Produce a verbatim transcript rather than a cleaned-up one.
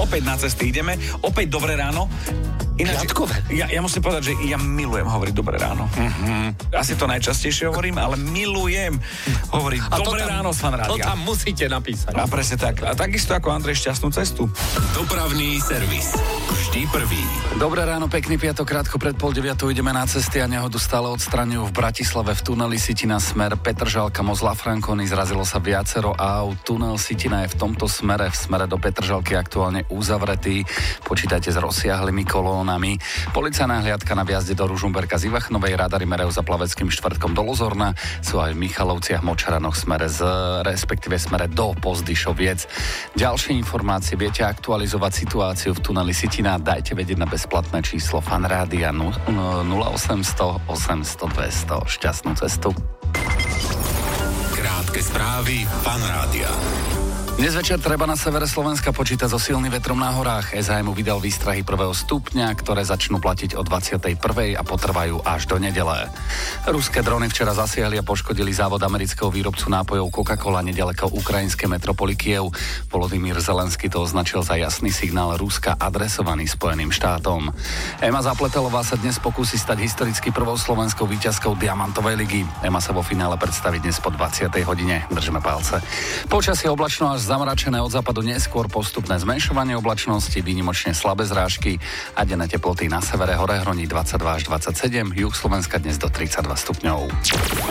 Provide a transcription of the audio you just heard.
Opäť na cesty ideme, opäť dobré ráno. Ináč, ja, ja musím povedať, že ja milujem hovoriť dobré ráno. Mm-hmm. Asi to najčastejšie hovorím, ale milujem hovoriť a dobré tam, ráno z Fan Rádia. To tam musíte napísať. A presne tak. A takisto ako Andrej šťastnú cestu. Dopravný servis. Vždy prvý. Dobré ráno, pekný piatok, krátko pred pol deviatou ideme na cesty a nehodu stále odstraňujú v Bratislave v tuneli Sitina smer Petržalka Most La Franconi. Zrazilo sa viacero aut. Tunel Sitina je v tomto smere, v smere do Petržalky aktuálne uzavretý. Počítajte s rozsiahlymi kolónami. Policajná hliadka na vjazde do Ružomberka z Ivachnovej, radary merajú za Plaveckým štvrtkom do Lozorna, sú aj v Michalovciach, Močaranoch smere z, respektíve smere do Pozdyšoviec. Ďalšie informácie, viete aktualizovať situáciu v tuneli Sitina, dajte vedieť na bezplatné číslo Fan Rádia nula osemsto osemsto dvesto. Šťastnú cestu. Krátke správy Fan Rádia. Dnes večer treba na severe Slovenska počítať so silným vetrom na horách. es há em vydal výstrahy prvého stupňa, ktoré začnú platiť od dvadsiatej prvej a potrvajú až do nedele. Ruské drony včera zasiahli a poškodili závod amerického výrobcu nápojov Coca-Cola nedaleko ukrajinskej metropoly Kyjev. Volodymyr Zelenský to označil za jasný signál Ruska adresovaný Spojeným štátom. Ema Zapletelová sa dnes pokúsi stať historicky prvou slovenskou víťazkou Diamantovej ligy. Ema sa vo finále predstaví dnes po dvadsiatej hodine. Držíme palce. Počasie oblačno až zamračené, od západu neskôr postupné zmenšovanie oblačnosti, výnimočne slabé zrážky a denné teploty na severe hore hroní dvadsaťdva až dvadsaťsedem, juh Slovenska dnes do tridsaťdva stupňov.